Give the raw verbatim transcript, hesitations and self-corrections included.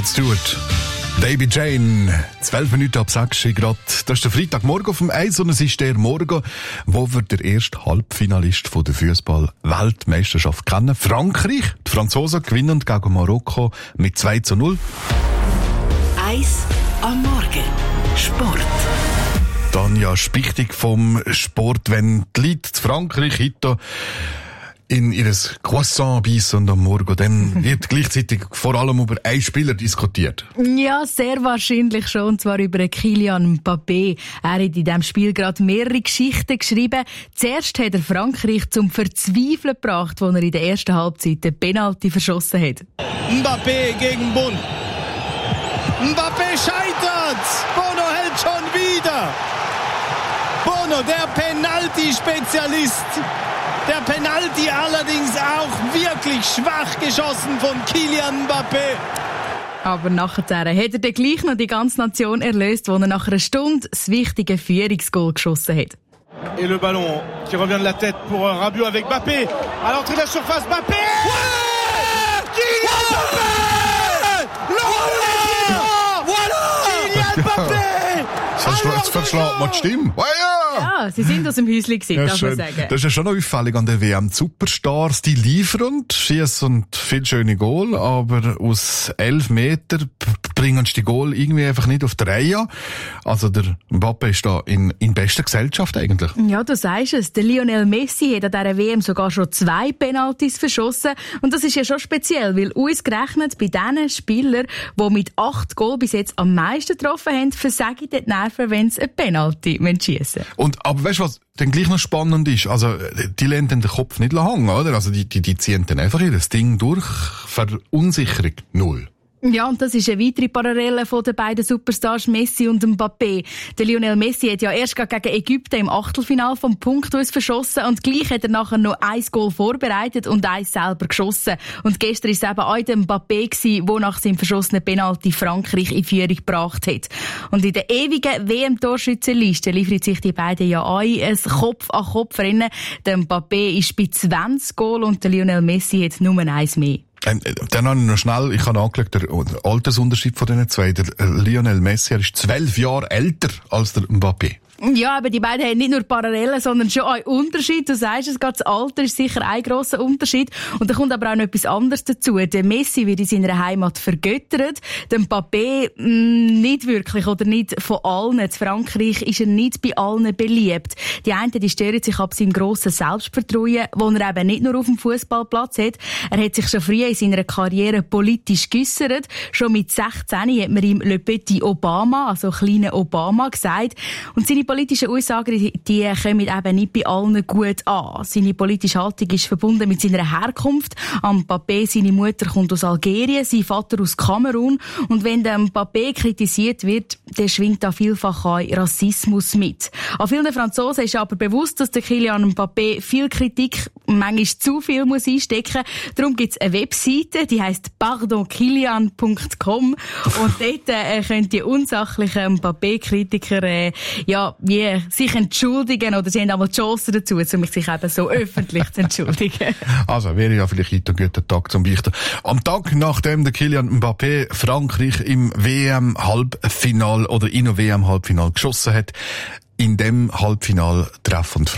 Rod Stewart. Baby Jane, zwölf Minuten ab sechs Grad. Das ist der Freitagmorgen auf dem Eis und es ist der Morgen, wo wir den ersten Halbfinalist von der Fußball-Weltmeisterschaft kennen. Frankreich. Die Franzosen gewinnen gegen Marokko mit zwei zu null. Eis am Morgen. Sport. Tanja Spichtig vom Sport, wenn die Leute in Frankreich heute in ihr Croissant beißen und am Morgen, dann wird gleichzeitig vor allem über einen Spieler diskutiert. Ja, sehr wahrscheinlich schon, und zwar über Kylian Mbappé. Er hat in diesem Spiel gerade mehrere Geschichten geschrieben. Zuerst hat er Frankreich zum Verzweifeln gebracht, als er in der ersten Halbzeit den Penalty verschossen hat. Mbappé gegen Bund. Mbappé scheitert! Bono hält schon wieder! Bono, der Penalty-Spezialist. Der Penalty allerdings auch wirklich schwach geschossen von Kylian Mbappé. Aber nachher hat er dann gleich noch die ganze Nation erlöst, als er nach einer Stunde das wichtige Führungsgoal geschossen hat. Et le ballon qui revient de la tête pour Rabiot avec Mbappé. À l'entrée de la surface, Mbappé! Ouais! Kylian Mbappé! Voilà! Voilà! Kylian Mbappé! Jetzt verschlägt man die Stimme. Oh, ja! Ja, sie sind aus dem Häuschen gewesen, Ja, darf man schön. sagen. Das ist ja schon noch auffällig an der W M. Die Superstars, die liefern, schießen viel schöne Goal, aber aus elf Meter bringen sie die Goal irgendwie einfach nicht auf die Reihe. Also der Mbappé ist da in, in bester Gesellschaft eigentlich. Ja, du sagst es. Der Lionel Messi hat an dieser W M sogar schon zwei Penaltys verschossen. Und das ist ja schon speziell, weil ausgerechnet bei den Spielern, die mit acht Goal bis jetzt am meisten getroffen haben, versagen die Nerven, wenn sie ein Penalty schiessen. Und, aber weißt du, was dann gleich noch spannend ist? Also, die lassen den Kopf nicht hängen, oder? Also, die, die, die ziehen dann einfach ihr Ding durch. Verunsicherung null. Ja, und das ist eine weitere Parallele von den beiden Superstars Messi und Mbappé. Der Lionel Messi hat ja erst gegen Ägypten im Achtelfinale vom Punkt aus verschossen und gleich hat er nachher noch ein Goal vorbereitet und eins selber geschossen. Und gestern war es eben auch der Mbappé gewesen, der nach seinem verschossenen Penalty Frankreich in Führung gebracht hat. Und in der ewigen W M-Torschützenliste liefern sich die beiden ja ein, ein Kopf an Kopf rennen. Der Mbappé ist bei zwanzig Goal und der Lionel Messi hat nur eins mehr. Ähm, dann habe ich noch schnell, ich habe angeschaut, der Altersunterschied von diesen zwei. Der Lionel Messi, er ist zwölf Jahre älter als der Mbappé. Ja, aber die beiden haben nicht nur Parallelen, sondern schon einen Unterschied. Du sagst es, gerade das Alter ist sicher ein grosser Unterschied. Und da kommt aber auch noch etwas anderes dazu. Der Messi wird in seiner Heimat vergöttert. Der Mbappé mh, nicht wirklich oder nicht von allen. In Frankreich ist er nicht bei allen beliebt. Die einen, die stören sich ab seinem grossen Selbstvertrauen, wo er eben nicht nur auf dem Fußballplatz hat. Er hat sich schon früh in seiner Karriere politisch geäussert. Schon mit sechzehn hat man ihm Le Petit Obama, also kleiner Obama, gesagt. Und seine politische Aussagen, die, die kommen eben nicht bei allen gut an. Seine politische Haltung ist verbunden mit seiner Herkunft. Mbappé, seine Mutter kommt aus Algerien, sein Vater aus Kamerun. Und wenn der Mbappé kritisiert wird, dann schwingt da vielfach auch Rassismus mit. An vielen Franzosen ist aber bewusst, dass der Kylian Mbappé viel Kritik, manchmal zu viel muss einstecken. Darum gibt es eine Webseite, die heisst pardon kylian punkt com. Und dort äh, können die unsachlichen Mbappé-Kritiker äh, ja, wie sich entschuldigen, oder sie haben einmal die Chance dazu, um sich eben so öffentlich zu entschuldigen. Also, wäre ja vielleicht heute ein guter Tag zum Beichten. Am Tag, nachdem der Kylian Mbappé Frankreich im W M-Halbfinal oder in einem W M-Halbfinal geschossen hat, in dem Halbfinal treffen